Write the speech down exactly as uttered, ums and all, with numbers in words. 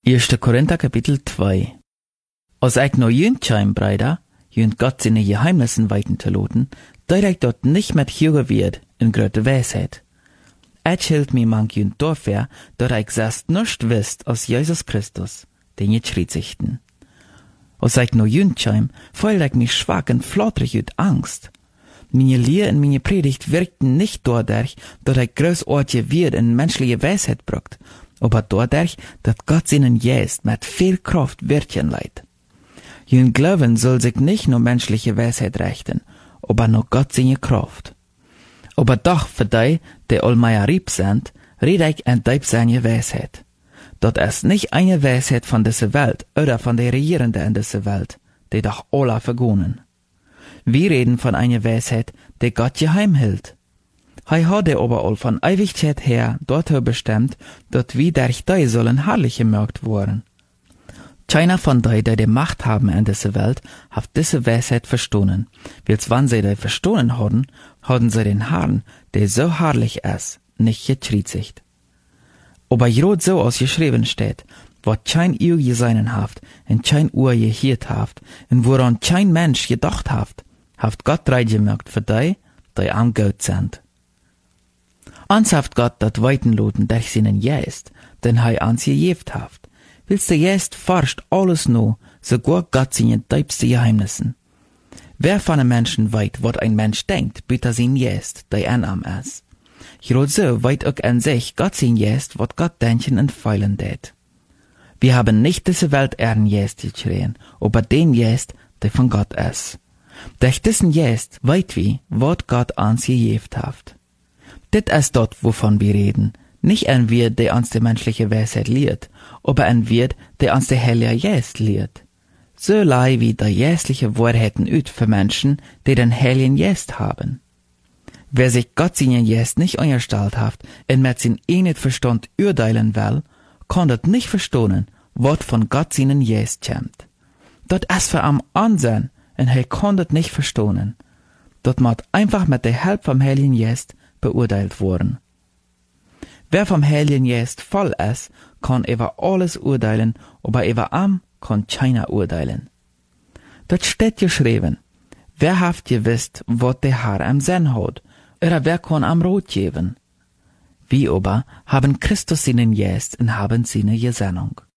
Eerste Korinther Kapitel zwei. Als ik nou jünt scheim, Breider, jünt Gott seine Geheimnissen weiten te loten, dat ik dort nicht met Huge wird in grote Weisheit. Et hielt mi mank jünt dafür, dat ik selbst nicht wisst als Jesus Christus, den je schriedsichten. Als ik nou jünt scheim, feul ik mi schwach en flotrig uit Angst. Meine Lehr en meine Predigt wirkten nicht dadurch, dat ik großartige wird in menschliche Weisheit brucht, aber dadurch, dat Gott seinen Geist mit viel Kraft wirken leiht. Jün Glauben soll sich nicht nur menschliche Weisheit richten, aber nur Gott seine Kraft. Aber doch für die, die allmeier rieb sind, rede ich en deib seine Weisheit. Dat ist nicht eine Weisheit von dieser Welt oder von der Regierenden in dieser Welt, die doch alle vergonen. Wir reden von einer Weisheit, die Gott geheim hält. Hij hat er aber all von Ewigkeit her dorthin bestimmt, dat wir durch die sollen herrlich gemerkt worden. Keiner von die, die die Macht haben in dieser Welt, hat diese Weisheit verstohlen. Wils wann sie die verstohlen haben, haben sie den Herrn, der so herrlich ist, nicht getriezigt. Aber jrot so als geschrieben steht, wat kein Ehr gesehen haft, en kein Uhr gehiert haft, en woran kein Mensch gedacht haft, haft Gott drei gemerkt für die, die am Gott sind. Ans haft Gott dat weiten loten durch seinen Geist, den hei ans gejeft haft. Willst der Geist forscht alles no, sogar Gott seine tiefste Geheimnissen. Wer von einem Menschen weit, wat ein Mensch denkt, bitte sein Geist, der anam ist. Grad so weit auch an sich Gott sein Geist, wat Gott denken und feilen tät. Wir haben nicht diese Welt ehren Geist geschrien, aber den Geist, der von Gott ist. Durch diesen Geist weit wie, wat Gott ans gejeft haft. Dit ist dort, wovon wir reden. Nicht ein Wirt, der uns die menschliche Weisheit lehrt, aber ein Wirt, der uns der Heilige Geist lehrt. So lei wie der geistliche Wahrheiten üt für Menschen, die den Heiligen Geist haben. Wer sich Gott seinen Geist nicht unterstellt hat und mit sin enet Verstand urteilen will, kann das nicht verstehen, wat von Gott seinen Geist kommt. Dat ist für am Ansehen, und er kann das nicht verstehen. Dat macht einfach mit der Hilfe vom Heiligen Geist beurteilt worden. Wer vom Heiligen Geist voll ist, kann über alles urteilen, aber über am kann keiner urteilen. Dort steht geschrieben, wer haft gewisst, wat der Herr am Sinn hat, oder wer kann am Rot geben? Wir aber haben Christus seinen Geist und haben seine Gesinnung.